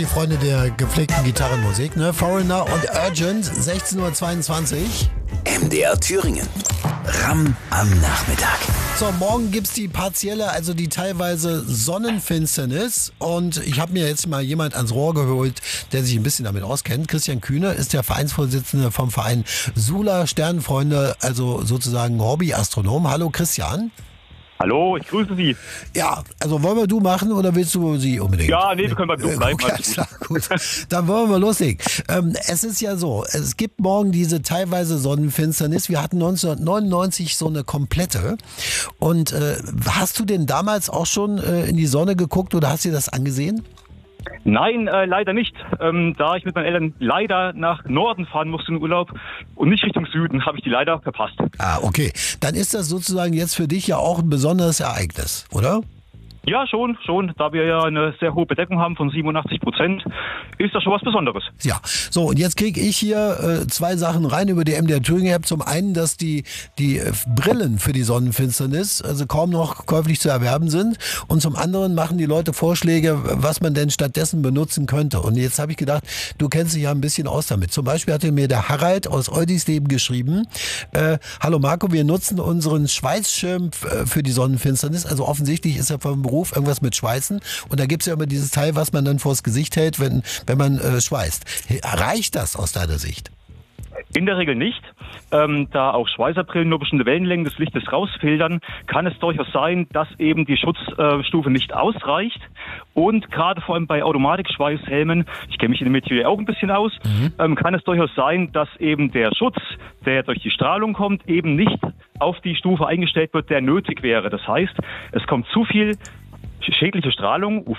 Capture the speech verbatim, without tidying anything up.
die Freunde der gepflegten Gitarrenmusik, ne? Foreigner und Urgent, sechzehn Uhr zweiundzwanzig. M D R Thüringen. Ram am Nachmittag. So, morgen gibt's die partielle, also die teilweise Sonnenfinsternis. Und ich habe mir jetzt mal jemand ans Rohr geholt, der sich ein bisschen damit auskennt. Christian Kühne ist der Vereinsvorsitzende vom Verein Sula Sternenfreunde, also sozusagen Hobbyastronom. Hallo Christian. Hallo, ich grüße Sie. Ja, also wollen wir du machen oder willst du sie unbedingt? Ja, nee, wir können beim Du bleiben. Okay, alles klar, gut. Dann wollen wir loslegen. Ähm, es ist ja so, es gibt morgen diese teilweise Sonnenfinsternis. Wir hatten neunzehnhundertneunundneunzig so eine komplette. Und äh, hast du denn damals auch schon äh, in die Sonne geguckt oder hast dir das angesehen? Nein, äh, leider nicht. Ähm, da ich mit meinen Eltern leider nach Norden fahren musste in den Urlaub und nicht Richtung Süden, habe ich die leider verpasst. Ah, okay. Dann ist das sozusagen jetzt für dich ja auch ein besonderes Ereignis, oder? Ja, schon, schon. Da wir ja eine sehr hohe Bedeckung haben von siebenundachtzig Prozent, ist das schon was Besonderes. Ja, so und jetzt kriege ich hier äh, zwei Sachen rein über die M D R Thüringen App. Zum einen, dass die, die äh, Brillen für die Sonnenfinsternis also kaum noch käuflich zu erwerben sind. Und zum anderen machen die Leute Vorschläge, was man denn stattdessen benutzen könnte. Und jetzt habe ich gedacht, du kennst dich ja ein bisschen aus damit. Zum Beispiel hatte mir der Harald aus Eudisleben geschrieben, äh, hallo Marco, wir nutzen unseren Schweißschirm äh, für die Sonnenfinsternis. Also offensichtlich ist er vom Beruf irgendwas mit Schweißen. Und da gibt es ja immer dieses Teil, was man dann vors Gesicht hält, wenn, wenn man äh, schweißt. Reicht das aus deiner Sicht? In der Regel nicht. Ähm, da auch Schweißerbrillen nur bestimmte Wellenlängen des Lichtes rausfiltern, kann es durchaus sein, dass eben die Schutzstufe äh, nicht ausreicht. Und gerade vor allem bei Automatikschweißhelmen, ich kenne mich in der Materie auch ein bisschen aus, mhm. ähm, kann es durchaus sein, dass eben der Schutz, der durch die Strahlung kommt, eben nicht auf die Stufe eingestellt wird, der nötig wäre. Das heißt, es kommt zu viel schädliche Strahlung, U